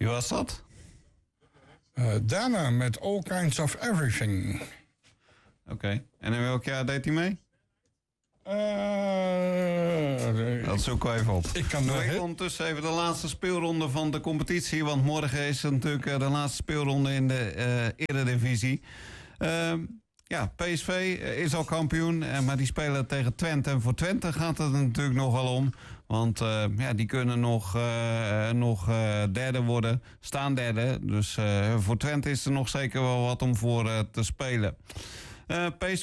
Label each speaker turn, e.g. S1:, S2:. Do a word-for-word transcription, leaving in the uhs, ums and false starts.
S1: Wie was dat?
S2: Uh, Dana met All Kinds of Everything.
S1: Oké, okay. En in welk jaar deed hij mee?
S2: Uh,
S1: dat zoeken we even op.
S2: Ik kan nog
S1: even ondertussen even de laatste speelronde van de competitie. Want morgen is het natuurlijk de laatste speelronde in de uh, Eredivisie. Uh, ja, P S V is al kampioen. Maar die spelen tegen Twente. En voor Twente gaat het natuurlijk nog wel om. Want uh, ja, die kunnen nog, uh, nog uh, derde worden. Staan derde. Dus uh, voor Twente is er nog zeker wel wat om voor uh, te spelen. Uh, P S V